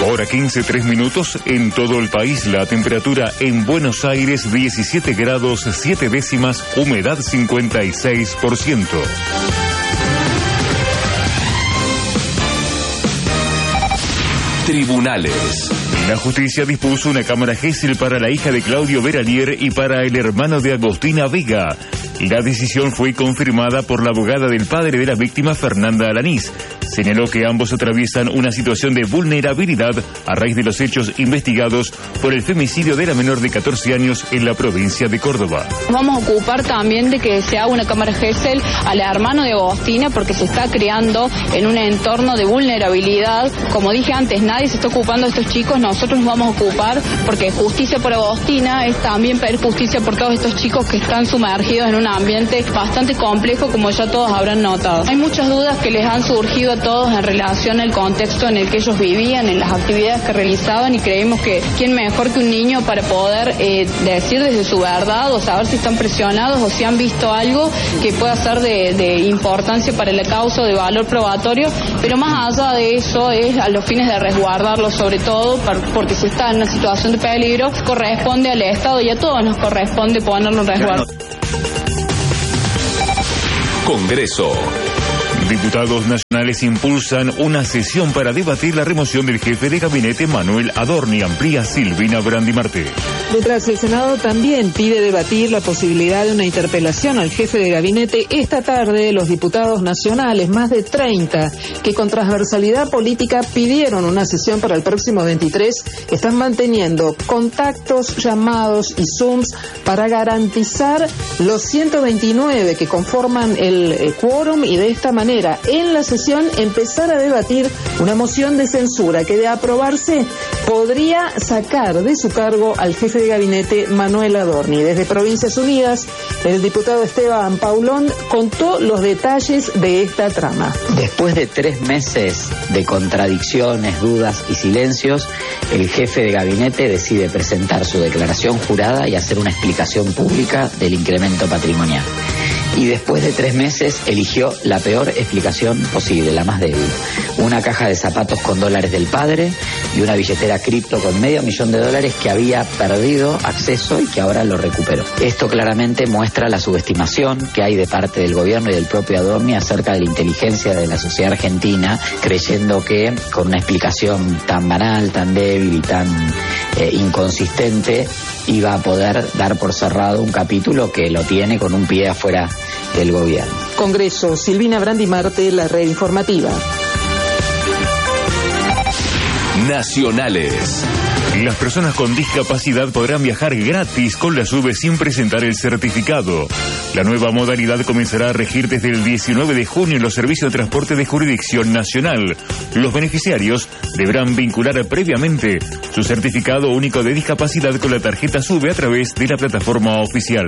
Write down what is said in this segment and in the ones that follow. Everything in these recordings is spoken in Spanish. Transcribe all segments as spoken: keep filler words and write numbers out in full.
Hora quince, tres minutos. En todo el país, la temperatura en Buenos Aires diecisiete grados, siete décimas, humedad cincuenta y seis por ciento. Tribunales. La justicia dispuso una cámara Gesell para la hija de Claudio Veralier y para el hermano de Agostina Vega. La decisión fue confirmada por la abogada del padre de la víctima, Fernanda Alanís. Señaló que ambos atraviesan una situación de vulnerabilidad a raíz de los hechos investigados por el femicidio de la menor de catorce años en la provincia de Córdoba. Vamos a ocupar también de que se haga una cámara Gesell al hermano de Agostina porque se está creando en un entorno de vulnerabilidad. Como dije antes, nadie se está ocupando de estos chicos, nosotros nos vamos a ocupar porque justicia por Agostina es también pedir justicia por todos estos chicos que están sumergidos en un ambiente bastante complejo, como ya todos habrán notado. Hay muchas dudas que les han surgido a todos en relación al contexto en el que ellos vivían, en las actividades que realizaban, y creemos que quién mejor que un niño para poder eh, decir desde su verdad o saber si están presionados o si han visto algo que pueda ser de, de importancia para la causa o de valor probatorio, pero más allá de eso es a los fines de resguardarlos, sobre todo porque si está en una situación de peligro, corresponde al Estado y a todos nos corresponde ponerlo en resguardo. Congreso. Diputados nacionales impulsan una sesión para debatir la remoción del jefe de gabinete Manuel Adorni, amplía Silvina Brandi Marté. Mientras el Senado también pide debatir la posibilidad de una interpelación al jefe de gabinete, esta tarde los diputados nacionales, más de treinta, que con transversalidad política pidieron una sesión para el próximo veintitrés, están manteniendo contactos, llamados y Zooms para garantizar los ciento veintinueve que conforman el eh, quórum y de esta manera en la sesión empezar a debatir una moción de censura que de aprobarse podría sacar de su cargo al jefe de gabinete Manuel Adorni. Desde Provincias Unidas, el diputado Esteban Paulón contó los detalles de esta trama. Después de tres meses de contradicciones, dudas y silencios, el jefe de gabinete decide presentar su declaración jurada y hacer una explicación pública del incremento patrimonial. Y después de tres meses eligió la peor explicación posible, la más débil. Una caja de zapatos con dólares del padre y una billetera cripto con medio millón de dólares que había perdido acceso y que ahora lo recuperó. Esto claramente muestra la subestimación que hay de parte del gobierno y del propio Adorni acerca de la inteligencia de la sociedad argentina, creyendo que con una explicación tan banal, tan débil y tan eh, inconsistente iba a poder dar por cerrado un capítulo que lo tiene con un pie afuera del gobierno. Congreso, Silvina Brandi Marté, la red informativa. Nacionales. Las personas con discapacidad podrán viajar gratis con la SUBE sin presentar el certificado. La nueva modalidad comenzará a regir desde el diecinueve de junio en los servicios de transporte de jurisdicción nacional. Los beneficiarios deberán vincular previamente su certificado único de discapacidad con la tarjeta SUBE a través de la plataforma oficial.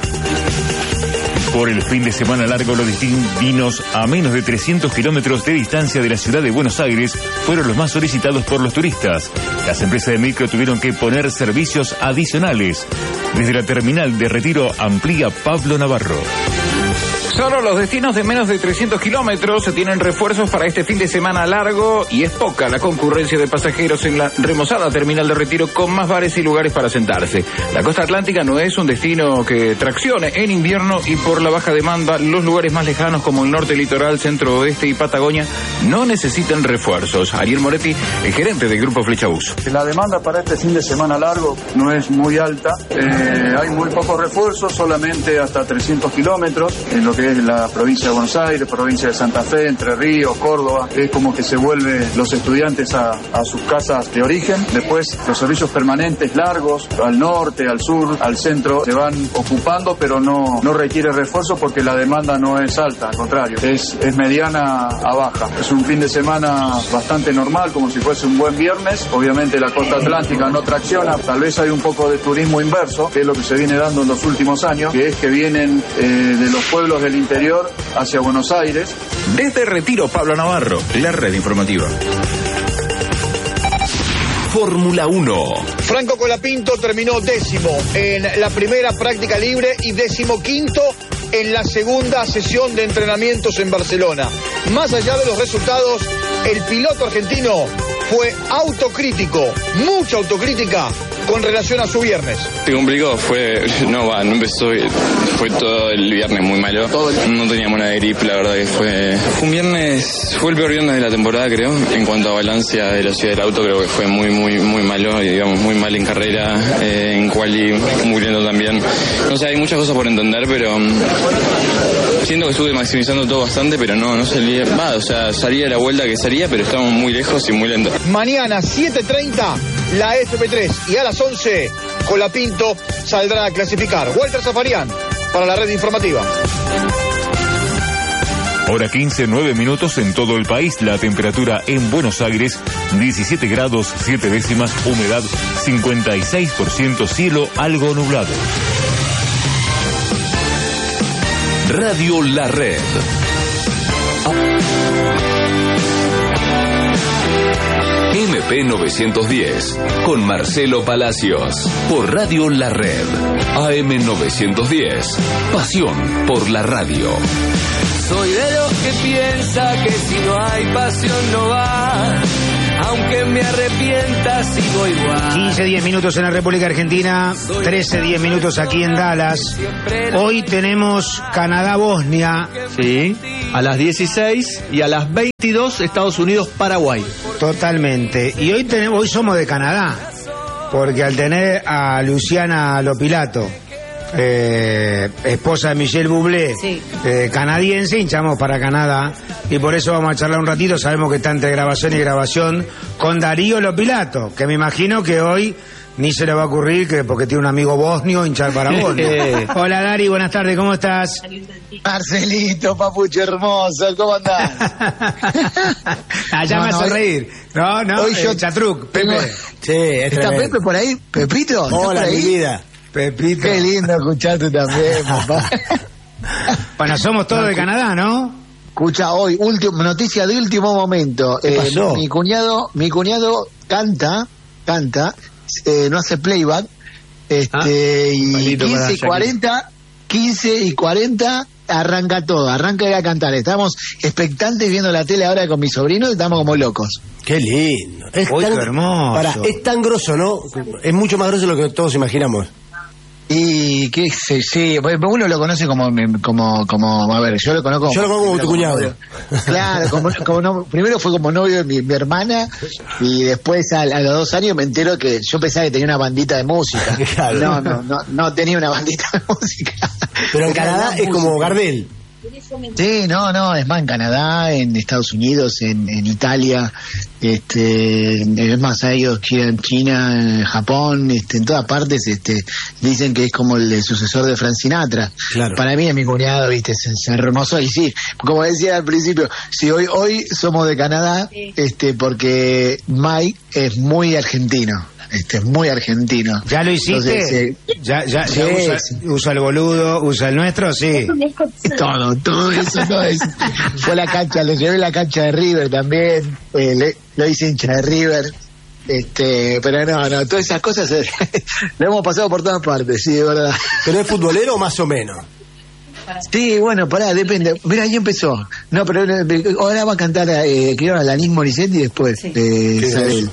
Por el fin de semana largo, los destinos a menos de trescientos kilómetros de distancia de la ciudad de Buenos Aires fueron los más solicitados por los turistas. Las empresas de micro tuvieron que poner servicios adicionales. Desde la terminal de Retiro amplía Pablo Navarro. Solo los destinos de menos de trescientos kilómetros tienen refuerzos para este fin de semana largo y es poca la concurrencia de pasajeros en la remozada terminal de Retiro con más bares y lugares para sentarse. La costa atlántica no es un destino que traccione en invierno y por la baja demanda los lugares más lejanos como el norte litoral, centro oeste y Patagonia no necesitan refuerzos. Ariel Moretti, el gerente del Grupo Flecha Bus. La demanda para este fin de semana largo no es muy alta, eh, hay muy pocos refuerzos, solamente hasta trescientos kilómetros en lo que es la provincia de Buenos Aires, provincia de Santa Fe, Entre Ríos, Córdoba. Es como que se vuelven los estudiantes a, a sus casas de origen. Después los servicios permanentes largos al norte, al sur, al centro se van ocupando, pero no, no requiere refuerzo porque la demanda no es alta, al contrario, es, es mediana a baja. Es un fin de semana bastante normal, como si fuese un buen viernes. Obviamente la costa atlántica no tracciona, tal vez hay un poco de turismo inverso, que es lo que se viene dando en los últimos años, que es que vienen eh, de los pueblos del interior hacia Buenos Aires. Desde Retiro, Pablo Navarro, la red informativa. Fórmula uno. Franco Colapinto terminó décimo en la primera práctica libre y décimo quinto en la segunda sesión de entrenamientos en Barcelona. Más allá de los resultados, el piloto argentino fue autocrítico, mucha autocrítica con relación a su viernes. Se complicó, fue, no va, no empezó, fue todo el viernes muy malo, no teníamos una grip, la verdad que fue, fue un viernes, fue el peor viernes de la temporada creo, en cuanto a balance a velocidad del auto creo que fue muy muy muy malo, y digamos muy mal en carrera, eh, en quali muy lento también, no sé, hay muchas cosas por entender, pero um, siento que estuve maximizando todo bastante, pero no, no salía, va, o sea, salía la vuelta que salía, pero estábamos muy lejos y muy lentos. Mañana siete treinta la F P tres y a las once Colapinto saldrá a clasificar. Walter Zafarian para la red informativa. Hora quince, nueve minutos en todo el país. La temperatura en Buenos Aires, diecisiete grados, siete décimas, humedad cincuenta y seis por ciento, cielo algo nublado. Radio La Red. M P novecientos diez, con Marcelo Palacios, por Radio La Red. A M novecientos diez, pasión por la radio. Soy de los que piensa que si no hay pasión no va, aunque me arrepienta sigo igual. quince, diez minutos en la República Argentina, trece, diez minutos aquí en Dallas. Hoy tenemos Canadá-Bosnia. Sí, a las dieciséis y a las veintidós Estados Unidos-Paraguay. Totalmente. Y hoy tenemos, hoy somos de Canadá, porque al tener a Luciana Lopilato, eh, esposa de Michel Bublé, sí. eh, canadiense, hinchamos para Canadá, y por eso vamos a charlar un ratito. Sabemos que está entre grabación y grabación con Darío Lopilato, que me imagino que hoy ni se le va a ocurrir, que porque tiene un amigo bosnio, hinchar para Bosnia. Hola Dari, buenas tardes, ¿cómo estás? Marcelito, papucho hermoso, ¿cómo andás? Allá no, me hace no, reír. No, no, hoy eh, yo Chatruc, Pepe. Tengo... Sí, ¿está Pepe por ahí? ¿Pepito? Hola, por ahí? Mi vida. Pepito. Qué lindo escucharte también, papá. Bueno, somos todos no, de Canadá, ¿no? Escucha, hoy, último, noticia de último momento. ¿Qué pasó? Eh, mi cuñado, mi cuñado canta, canta, eh, no hace playback, este, ah, y quince y cuarenta, quince y cuarenta arranca todo, arranca a cantar. Estamos expectantes viendo la tele ahora con mi sobrino y estamos como locos. Qué lindo. Es Uy, tan qué hermoso. Para, es tan grosso, ¿no? Es mucho más grosso de lo que todos imaginamos. Y qué sé, sí, uno lo conoce como, como, como, a ver, yo lo conozco. Yo lo conozco como tu cuñado. Novio. Claro, como, como no, primero fue como novio de mi, mi hermana, y después a, a los dos años me entero que yo pensaba que tenía una bandita de música. Claro. No, no, no, no tenía una bandita de música. Pero en Canadá es como Gardel. Sí, no, no, es más en Canadá, en Estados Unidos, en, en Italia, este, es más, a ellos en China, en Japón, este, en todas partes, este, dicen que es como el sucesor de Frank Sinatra. Claro. Para mí es mi cuñado, viste, es, es hermoso, y sí, como decía al principio, si hoy, hoy somos de Canadá, este, porque Mike es muy argentino. Este es muy argentino. ¿Ya lo hiciste? Entonces, eh, ¿Ya, ya, sí, ya usa, sí. usa el boludo, usa el nuestro? Sí. Todo, todo eso, todo eso. Fue la cancha, lo llevé a la cancha de River también, eh, le, lo hice hincha de River, este, pero no, no, todas esas cosas eh, lo hemos pasado por todas partes, sí, de verdad. ¿Pero es futbolero más o menos? Sí, bueno, pará, depende. Mira, ahí empezó. No, pero ahora va a cantar, eh, creo, Alanis Morissette y después sí. eh, Isabel.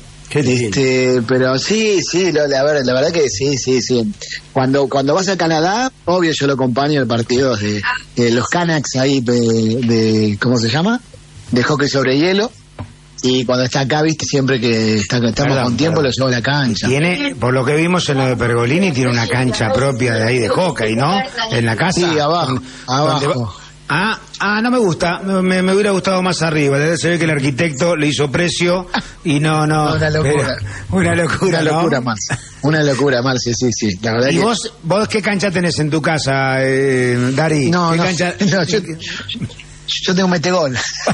Este, pero sí, sí, la, la, la verdad que sí, sí, sí. Cuando cuando vas a Canadá, obvio yo lo acompaño en partidos de, de los Canucks ahí de, de, ¿cómo se llama? De hockey sobre hielo. Y cuando está acá, viste, siempre que está, estamos perdón, con tiempo, perdón. Lo llevo a la cancha. Tiene, por lo que vimos en lo de Pergolini, tiene una cancha propia de ahí de hockey, ¿no? En la casa. Sí, abajo, abajo. Ah, ah, no me gusta, me, me hubiera gustado más arriba. Se ve que el arquitecto le hizo precio y no, no. Una locura. Una locura, Una ¿no? locura, Marce. Una locura, Marce, sí, sí. La verdad ¿Y que... vos, vos qué cancha tenés en tu casa, eh, Dari? No, ¿Qué no, cancha? no, yo, yo tengo un metegol.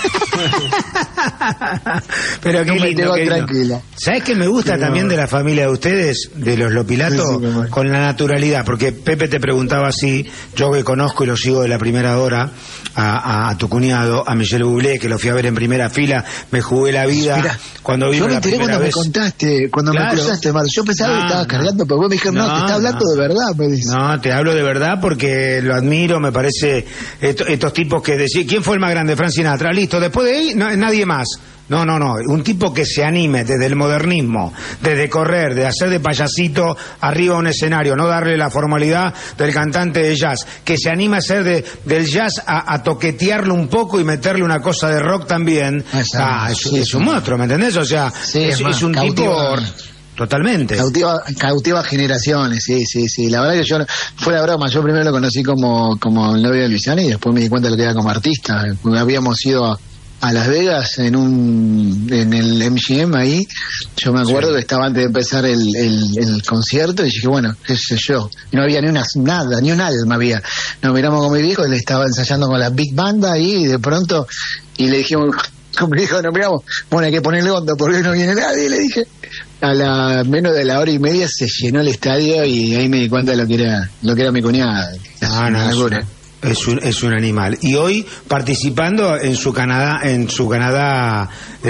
Pero qué un lindo, metegol qué lindo. Tranquila. ¿Sabés qué me gusta sí, también no. de la familia de ustedes, de los Lopilato? Sí, sí, con la naturalidad, porque Pepe te preguntaba así, yo que conozco y lo sigo de la primera hora, a, a, a tu cuñado, a Michel Bublé, que lo fui a ver en primera fila, me jugué la vida. Mira, cuando vino yo me la enteré cuando vez. me contaste, cuando claro. me cruzaste, Mar. Yo pensaba no, que estabas no. cargando, pero vos me dijeron, no, no, te está hablando no. de verdad, me dice. No, te hablo de verdad porque lo admiro, me parece, estos, estos tipos que decían, ¿quién fue fue el más grande? Frank Sinatra, listo, después de ahí no, nadie más. No, no, no, un tipo que se anime desde el modernismo, desde correr, de hacer de payasito arriba a un escenario, no darle la formalidad del cantante de jazz, que se anime a hacer de, del jazz a, a toquetearlo un poco y meterle una cosa de rock también. Ah, es, sí, es un monstruo, ¿me entendés? O sea, sí, es, es, es un cautiva, tipo... Totalmente. Cautiva, cautiva generaciones, sí, sí, sí. La verdad que yo, fuera de broma, yo primero lo conocí como, como el novio de Luciana y después me di cuenta de lo que era como artista. Habíamos ido a... a Las Vegas en un en el M G M ahí, yo me acuerdo sí. que estaba antes de empezar el, el, el concierto y dije, bueno, qué sé yo, no había ni una nada, ni un alma había. Nos miramos con mi viejo, él estaba ensayando con la Big Banda ahí y de pronto, y le dijimos, con mi viejo nos miramos, bueno, hay que ponerle onda porque no viene nadie, le dije. A la menos de la hora y media se llenó el estadio y ahí me di cuenta de lo que era, lo que era mi cuñada. Ah, no, no, Es un, es un animal. Y hoy participando en su Canadá, en su Canadá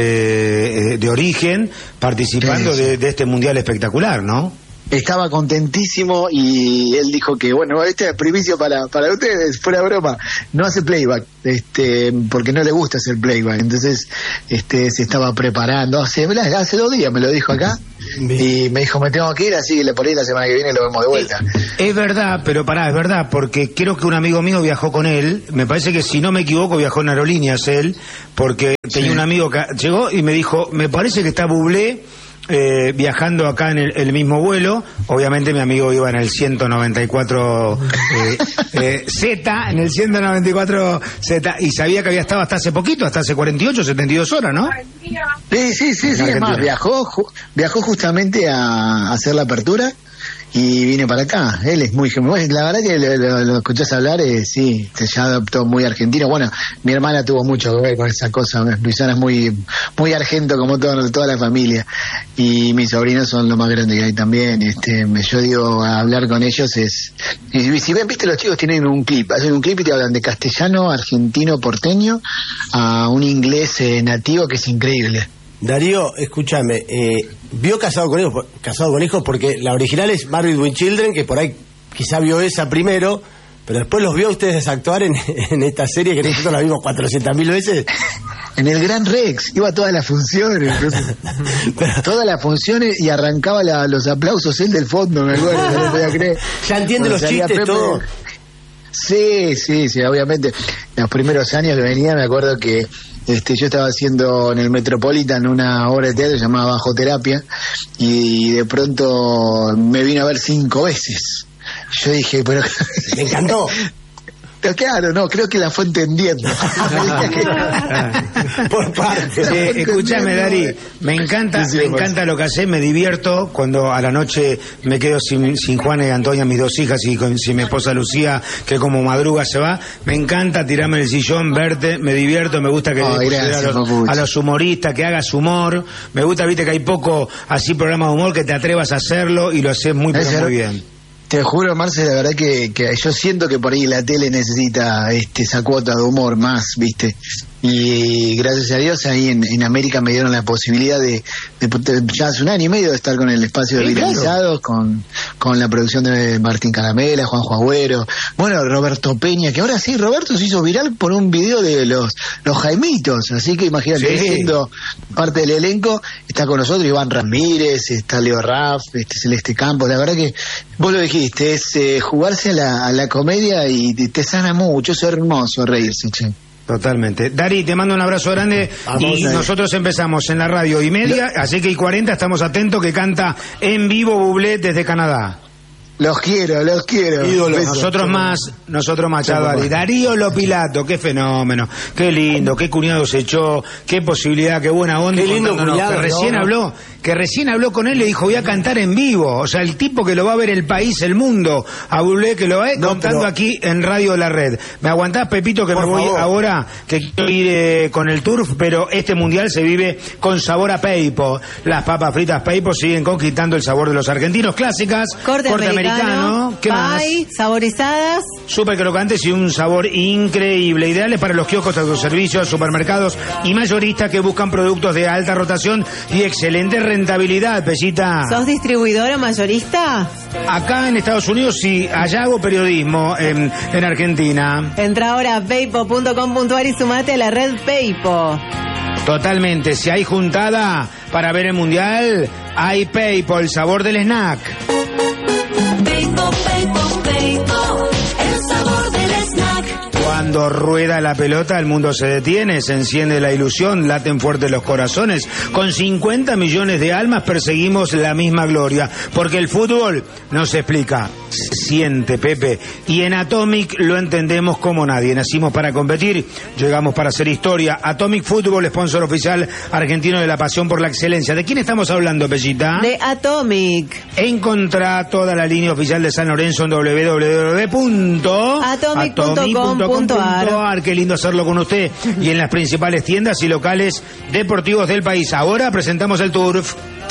eh, de origen, participando sí, sí. De, de este mundial espectacular, ¿no? Estaba contentísimo y él dijo que, bueno, este es primicia para, para ustedes, fuera broma, no hace playback, este, porque no le gusta hacer playback, entonces este se estaba preparando, hace, hace dos días me lo dijo acá, y me dijo, me tengo que ir, así que le por ahí la semana que viene lo vemos de vuelta. Es verdad, pero pará, es verdad, porque creo que un amigo mío viajó con él, me parece que si no me equivoco viajó en aerolíneas él, porque tenía sí. un amigo que llegó y me dijo, me parece que está Bublé, Eh, viajando acá en el, el mismo vuelo. Obviamente mi amigo iba en el ciento noventa y cuatro eh, eh, Z, en el ciento noventa y cuatro Z, y sabía que había estado hasta hace poquito, hasta hace cuarenta y ocho, setenta y dos horas, ¿no? Sí, sí, sí, sí, es más, viajó, ju- viajó justamente a hacer la apertura y vine para acá. Él es muy genuino. La verdad que lo, lo, lo escuchás hablar, eh, sí, ya adoptó muy argentino. Bueno, mi hermana tuvo mucho que ver con esa cosa. Luisana es muy muy argento como todo, toda la familia. Y mis sobrinos son lo más grande que hay también. Este, yo digo, a hablar con ellos es... Y, si ven, viste, los chicos tienen un clip. Hacen un clip y te hablan de castellano, argentino, porteño, a un inglés eh, nativo que es increíble. Darío, escúchame, eh, vio Casado con Hijos, Casado con Hijos porque la original es Married with Children, que por ahí quizá vio esa primero, pero después los vio a ustedes actuar en, en esta serie que nosotros la vimos cuatrocientas mil veces. En el Gran Rex, iba a todas las funciones, pero... todas las funciones y arrancaba la, los aplausos él del fondo, me acuerdo, no lo podía creer. Ya entiende los chistes, Pepe, todo. Sí, sí, sí, obviamente. Los primeros años que venía, me acuerdo que Este, yo estaba haciendo en el Metropolitan una obra de teatro llamada Bajo Terapia y de pronto me vino a ver cinco veces. Yo dije, pero... Me encantó. Pero claro, no, creo que la fue entendiendo. Por parte. Eh, escúchame, Dari, me encanta, sí, sí, me encanta lo que haces, me divierto cuando a la noche me quedo sin, sin Juan y Antonia, mis dos hijas, y con, sin mi esposa Lucía, que como madruga se va. Me encanta tirarme en el sillón, verte, me divierto, me gusta que oh, gracias, a, los, a los humoristas, que hagas humor. Me gusta, viste, que hay poco así programas de humor, que te atrevas a hacerlo y lo haces muy, pero muy bien. Te juro, Marce, la verdad que, que yo siento que por ahí la tele necesita este, esa cuota de humor más, ¿viste? Y gracias a Dios ahí en, en América me dieron la posibilidad de, de, de ya hace un año y medio de estar con el espacio de sí, Viralizados, claro. con, con la producción de Martín Caramela, Juanjo Agüero, bueno, Roberto Peña, que ahora sí, Roberto se hizo viral por un video de los, los Jaimitos, así que imagínate, sí. siendo parte del elenco, está con nosotros Iván Ramírez, está Leo Raff, este Celeste Campos, la verdad que vos lo dijiste, es eh, jugarse a la, a la comedia y te, te sana mucho, es hermoso reírse, che. Totalmente. Dari, te mando un abrazo grande. Vamos, y eh. nosotros empezamos en la radio y media, no. así que y cuarenta estamos atentos, que canta en vivo Bublé desde Canadá. Los quiero, los quiero. Ídolo. Nosotros más, nosotros más, Dari. Darío Lopilato, qué fenómeno, qué lindo, qué cuñado se echó, qué posibilidad, qué buena onda. Qué lindo cuñado, que recién no, habló, que recién habló con él, le dijo, voy a cantar en vivo. O sea, el tipo que lo va a ver el país, el mundo, a Bublé, que lo va no, contando pero... aquí en Radio La Red. ¿Me aguantás, Pepito, que Por me voy favor. ahora, que quiero ir eh, con el turf, pero este mundial se vive con sabor a Peipo. Las papas fritas Peipo siguen conquistando el sabor de los argentinos. Clásicas, corte, corte americano. americano. ¿Qué más? Pie, saborizadas. Súper crocantes y un sabor increíble. Ideales para los kioscos, autoservicios, supermercados y mayoristas que buscan productos de alta rotación y excelente rentabilidad, Pellita. ¿Sos distribuidor o mayorista? Acá en Estados Unidos sí, allá hago periodismo en, en Argentina. Entra ahora a paypo punto com punto ar y sumate a la red Paypo. Totalmente, si hay juntada para ver el mundial, hay Paypo, el sabor del snack. Paypo, Paypo, Paypo, el sabor del snack. Cuando rueda la pelota, el mundo se detiene, se enciende la ilusión, laten fuerte los corazones. Con cincuenta millones de almas perseguimos la misma gloria, porque el fútbol no se explica, se siente, Pepe. Y en Atomic lo entendemos como nadie. Nacimos para competir, llegamos para hacer historia. Atomic Fútbol, sponsor oficial argentino de la pasión por la excelencia. ¿De quién estamos hablando, Pellita? De Atomic. Encontrá toda la línea oficial de San Lorenzo en doble u doble u doble u punto atomic punto com punto ar. Qué lindo hacerlo con usted. Y en las principales tiendas y locales deportivos del país. Ahora presentamos el Turf.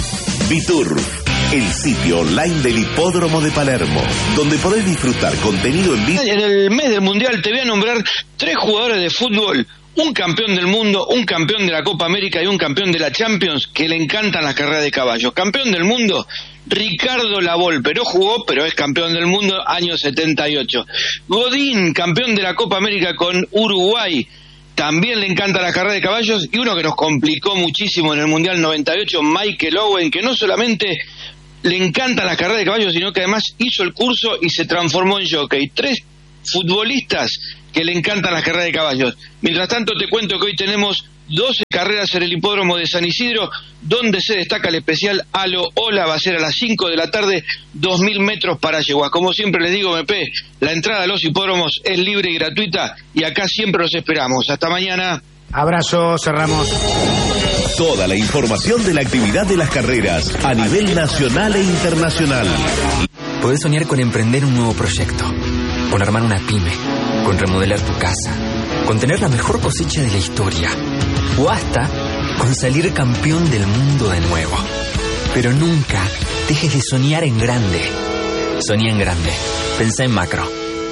Biturf, el sitio online del Hipódromo de Palermo, donde podés disfrutar contenido en vivo. En el mes del Mundial te voy a nombrar tres jugadores de fútbol, un campeón del mundo, un campeón de la Copa América y un campeón de la Champions, que le encantan las carreras de caballos. Campeón del mundo, Ricardo Lavolpe, no jugó, pero es campeón del mundo, año setenta y ocho. Godín, campeón de la Copa América con Uruguay, también le encanta la carrera de caballos. Y uno que nos complicó muchísimo en el Mundial noventa y ocho, Michael Owen, que no solamente le encanta la carrera de caballos, sino que además hizo el curso y se transformó en jockey. Tres futbolistas que le encantan las carreras de caballos. Mientras tanto, te cuento que hoy tenemos doce carreras en el hipódromo de San Isidro, donde se destaca el especial Alo Ola. Va a ser a las cinco de la tarde, dos mil metros para yeguas. Como siempre les digo, M P, la entrada a los hipódromos es libre y gratuita, y acá siempre los esperamos. Hasta mañana. Abrazo, cerramos. Toda la información de la actividad de las carreras a nivel nacional e internacional. Podés soñar con emprender un nuevo proyecto, con armar una pyme, con remodelar tu casa, con tener la mejor cosecha de la historia, o hasta con salir campeón del mundo de nuevo. Pero nunca dejes de soñar en grande. Soñá en grande. Pensá en macro.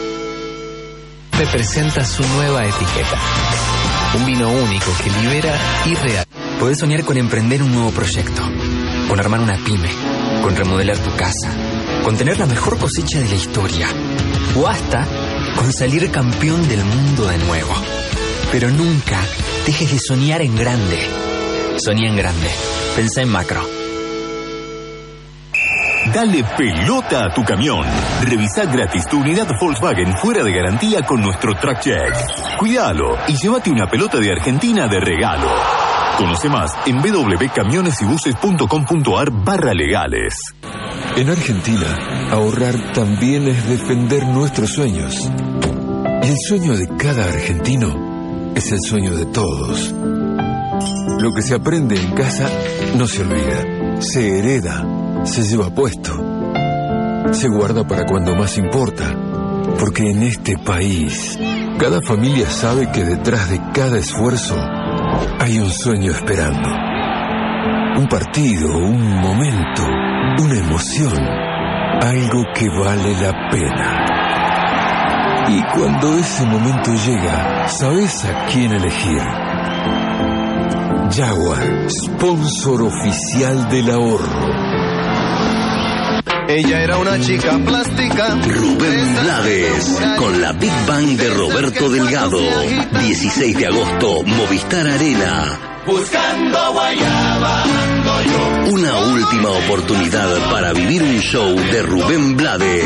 Te presenta su nueva etiqueta. Un vino único que libera y real. Podés soñar con emprender un nuevo proyecto, con armar una pyme, con remodelar tu casa, con tener la mejor cosecha de la historia, o hasta con salir campeón del mundo de nuevo. Pero nunca dejes de soñar en grande. Soñá en grande. Pensá en macro. Dale pelota a tu camión. Revisa gratis tu unidad Volkswagen fuera de garantía con nuestro Track Check. Cuídalo y llévate una pelota de Argentina de regalo. Conoce más en w w w punto camiones y buses punto com punto ar barra legales. En Argentina, ahorrar también es defender nuestros sueños. Y el sueño de cada argentino es el sueño de todos. Lo que se aprende en casa no se olvida, se hereda, se lleva puesto, se guarda para cuando más importa, porque en este país cada familia sabe que detrás de cada esfuerzo hay un sueño esperando, un partido, un momento, una emoción, algo que vale la pena. Y cuando ese momento llega, ¿sabes a quién elegir? Jaguar, sponsor oficial del ahorro. Ella era una chica plástica. Rubén Blades, con la Big Bang de Roberto Delgado. dieciséis de agosto, Movistar Arena. Buscando guayaba ando yo. Una última oportunidad para vivir un show de Rubén Blades.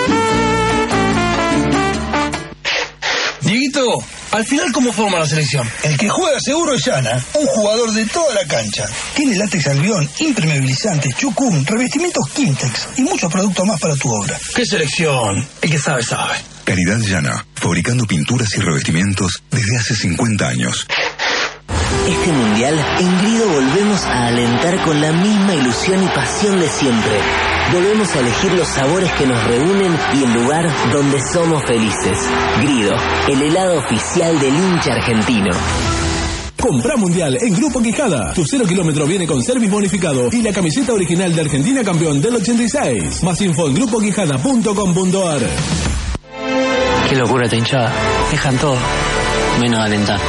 Dieguito, al final, ¿cómo forma la selección? El que juega seguro es Yana, un jugador de toda la cancha. Tiene látex albión, impermeabilizante, chucún, revestimientos Quintex y muchos productos más para tu obra. ¿Qué selección? El que sabe, sabe. Calidad Yana, fabricando pinturas y revestimientos desde hace cincuenta años. Este mundial, en Grido volvemos a alentar con la misma ilusión y pasión de siempre. Volvemos a elegir los sabores que nos reúnen y el lugar donde somos felices. Grido, el helado oficial del hincha argentino. Comprá Mundial en Grupo Quijada. Tu cero kilómetro viene con service bonificado y la camiseta original de Argentina campeón del ochenta y seis. Más info en grupo quijada punto com punto a r. Qué locura esta hinchada. Dejan todo, menos alentar.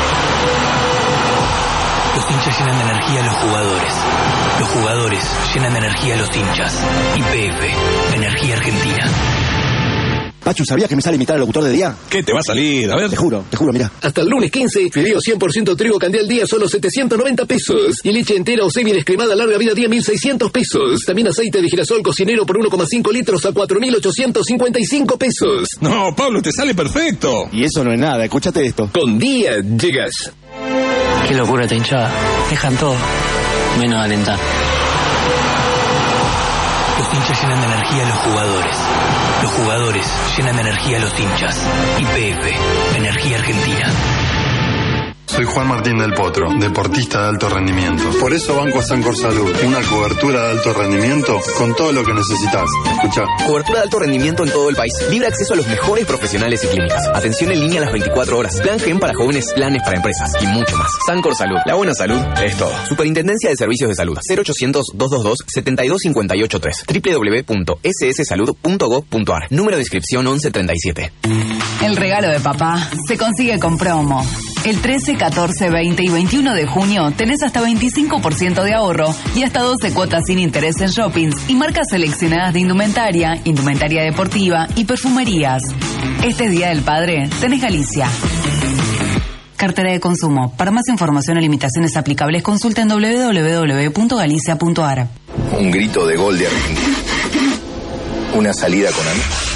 Los hinchas llenan de energía a los jugadores. Los jugadores llenan de energía a los hinchas. Y P F, Energía Argentina. Pachu, ¿sabías que me sale imitar al locutor de día? ¿Qué te va a salir? A ver. Te juro, te juro, mira. Hasta el lunes quince, fideo cien por ciento trigo Candial día, solo setecientos noventa pesos. Y leche entera o semi descremada larga vida día, mil seiscientos pesos. También aceite de girasol cocinero por uno coma cinco litros a cuatro mil ochocientos cincuenta y cinco pesos. No, Pablo, te sale perfecto. Y eso no es nada, escúchate esto. Con día llegas. Qué locura esta hinchada. Dejan todo, menos alentar. Los hinchas llenan de energía a los jugadores. Los jugadores llenan de energía a los hinchas. Y P F, Energía Argentina. Soy Juan Martín del Potro, deportista de alto rendimiento. Por eso banco a Sancor Salud, una cobertura de alto rendimiento con todo lo que necesitas. Escuchá. Cobertura de alto rendimiento en todo el país. Libre acceso a los mejores profesionales y clínicas. Atención en línea a las veinticuatro horas. Plan Gen para jóvenes, planes para empresas y mucho más. Sancor Salud. La buena salud es todo. Superintendencia de Servicios de Salud. cero ochocientos, doscientos veintidós, setenta y dos cincuenta y ocho tres. doble u doble u doble u punto s s salud punto gov punto a r. Número de inscripción once treinta y siete. El regalo de papá se consigue con promo. El trece, catorce, veinte y veintiuno de junio tenés hasta veinticinco por ciento de ahorro y hasta doce cuotas sin interés en shoppings y marcas seleccionadas de indumentaria, indumentaria deportiva y perfumerías. Este es Día del Padre, tenés Galicia. Cartera de consumo. Para más información o limitaciones aplicables, consulta en doble u doble u doble u punto galicia punto a r. Un grito de gol de Argentina. Una salida con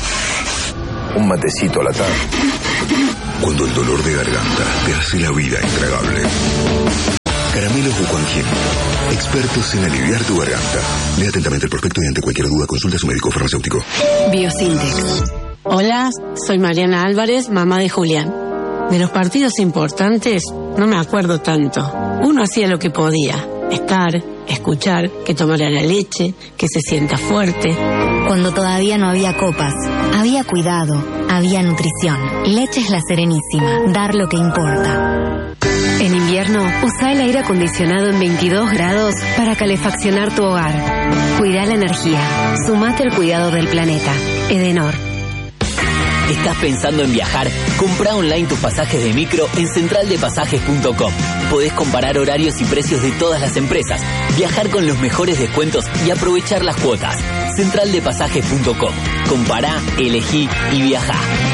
amigos. Un matecito a la tarde. Cuando el dolor de garganta te hace la vida intragable. Caramelos Bucanquín. Expertos en aliviar tu garganta. Lea atentamente el prospecto y ante cualquier duda consulta a su médico farmacéutico. Biosintex. Hola, soy Mariana Álvarez, mamá de Julián. De los partidos importantes no me acuerdo tanto. Uno hacía lo que podía. Estar, escuchar, que tomara la leche, que se sienta fuerte. Cuando todavía no había copas, había cuidado, había nutrición. Leches La Serenísima, dar lo que importa. En invierno, usa el aire acondicionado en veintidós grados para calefaccionar tu hogar. Cuida la energía. Sumate al cuidado del planeta. Edenor. ¿Estás pensando en viajar? Comprá online tus pasajes de micro en central de pasajes punto com. Podés comparar horarios y precios de todas las empresas, viajar con los mejores descuentos y aprovechar las cuotas. central de pasajes punto com. Compará, elegí y viajá.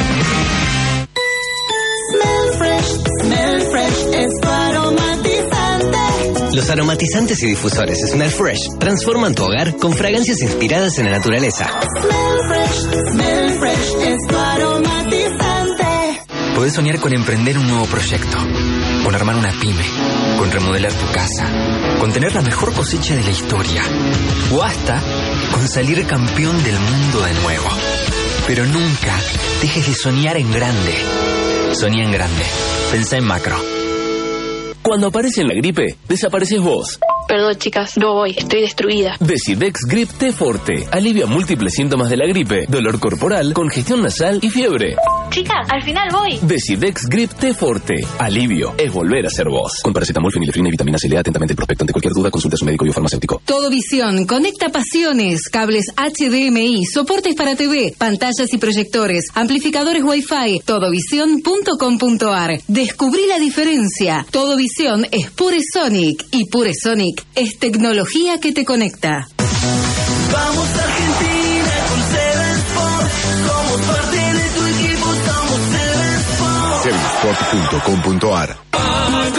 Smell fresh, smell fresh, es tu aromatizante. Los aromatizantes y difusores Smell Fresh transforman tu hogar con fragancias inspiradas en la naturaleza. Smell fresh, smell fresh, es tu aromatizante. Podés soñar con emprender un nuevo proyecto, con armar una pyme, con remodelar tu casa, con tener la mejor cosecha de la historia, o hasta con salir campeón del mundo de nuevo. Pero nunca dejes de soñar en grande. Soñá en grande. Pensá en macro. Cuando aparece la gripe, desapareces vos. Perdón, chicas, no voy, estoy destruida. Decidex Grip T Forte alivia múltiples síntomas de la gripe, dolor corporal, congestión nasal y fiebre. Chicas, al final voy. Decidex Grip T Forte. Alivio es volver a ser vos. Con paracetamol, fenilefrina y vitamina C. Lea atentamente el prospecto. Ante cualquier duda, consulte a su médico y farmacéutico. Todo Visión, conecta pasiones, cables H D M I, soportes para T V, pantallas y proyectores, amplificadores Wi-Fi. todo visión punto com punto a r. Descubrí la diferencia. Todo Visión es Pure Sonic y Pure Sonic es tecnología que te conecta. Vamos Argentina con Seven Sport. Somos parte de tu equipo, somos Seven Sport. seven sport punto com punto a r.